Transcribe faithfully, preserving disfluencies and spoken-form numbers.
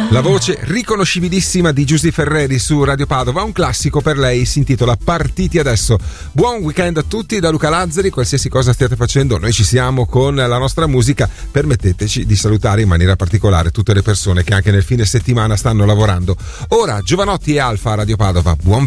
La voce riconoscibilissima di Giusy Ferreri su Radio Padova, un classico per lei, si intitola Partiti adesso. Buon weekend a tutti da Luca Lazzari, qualsiasi cosa stiate facendo, noi ci siamo con la nostra musica. Permetteteci di salutare in maniera particolare tutte le persone che anche nel fine settimana stanno lavorando. Ora Giovanotti e Alfa a Radio Padova, buon